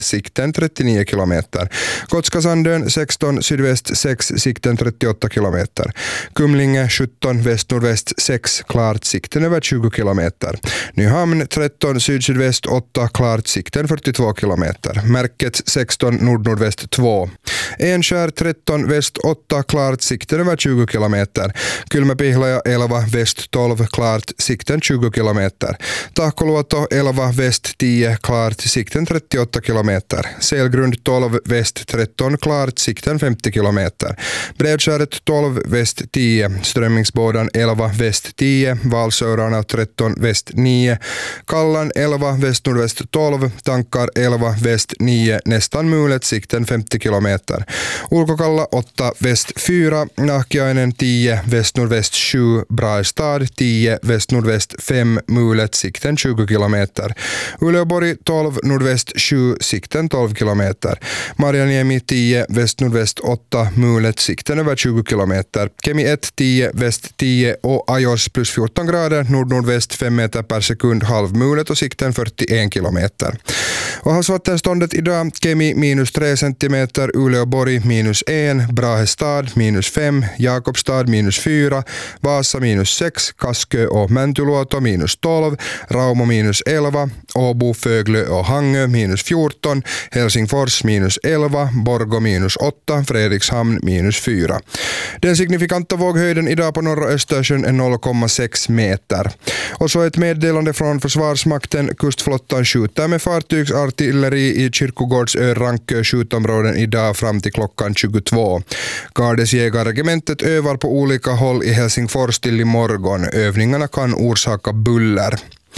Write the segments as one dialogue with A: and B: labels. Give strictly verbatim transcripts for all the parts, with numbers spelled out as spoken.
A: sikten trettionio kilometer. Gotskasandön sexton sydväst sex, sikten trettioåtta kilometer. Kumlinge sjutton väst-nordväst sex, klart sikten över tjugo kilometer. Nyhamn tretton syd-sydväst åtta, klart sikten fyrtiotvå kilometer. Märket sexton nord-nordväst två. Enskär tretton väst åtta, klart sikten över tjugo kilometer. Kylmäpihlaja elva väst tolv, klart sikten tjugo kilometer. Tahkoluoto elva väst tio, klart sikten trettioåtta kilometer. Selgrund tolv väst tretton, klart sikten femtio kilometer. Bredskäret tolv väst tio, Strömmingsbådan elva väst tio, Valsörarna tretton väst nio, Kallan elva väst nordväst tolv, Tankar elva väst nio, nästan mulet sikten femtio kilometer. Ulkokalla åtta väst fyra, Nahkiainen tio väst nordväst sju, Braestad tio väst nordväst fem, mulet sikten tjugo kilometer. Uleåborg tolv nordväst sju, sikten tolv kilometer. Marjaniemi tio väst nordväst åtta, mulet sikten över tjugo kilometer. Kemi ett tio väst tio och Ajos plus fjorton grader, nord-nordväst fem meter per sekund, halvmulet och sikten fyrtioen kilometer. Och havsvattenståndet idag: Kemi minus tre centimeter, Uleåborg minus en, Brahestad minus fem, Jakobstad minus fyra, Vasa minus sex, Kaskö och Mäntyluoto minus tolv, Raumo minus elva, Åbo, Föglö och Hangö minus fjorton, Helsingfors minus elva, Borgå minus åtta, Fredrikshamn minus fyra. Den signifikanta våghöjden idag på norra Östersjön är noll komma sex meter. Och så ett meddelande från Försvarsmakten: kustflottan skjuter med fartygsartilleri i Kyrkogårdsö Rankö skjutområden idag fram till klockan tjugotvå. Gardesjägarregementet övar på olika håll i Helsingfors till imorgon. Övningarna kan orsaka buller.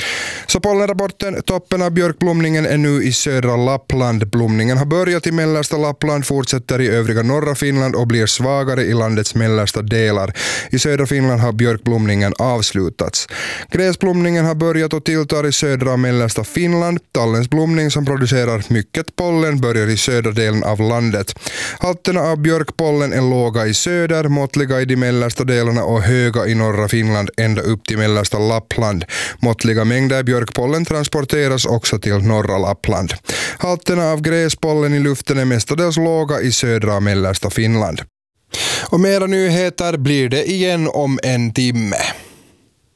A: Så pollenrapporten: toppen av björkblomningen är nu i södra Lappland. Blomningen har börjat i mellersta Lappland, fortsätter i övriga norra Finland och blir svagare i landets mellersta delar. I södra Finland har björkblomningen avslutats. Gräsblomningen har börjat och tilltar i södra och mellersta Finland. Tallens blomning, som producerar mycket pollen, börjar i södra delen av landet. Halterna av björkpollen är låga i söder, måttliga i de mellersta delarna och höga i norra Finland ända upp till mellersta Lappland. Måttliga mängder björkpollen transporteras också till norra Lappland. Halterna av gräspollen i luften är mestadels låga i södra och mellersta Finland. Och mera nyheter blir det igen om en timme.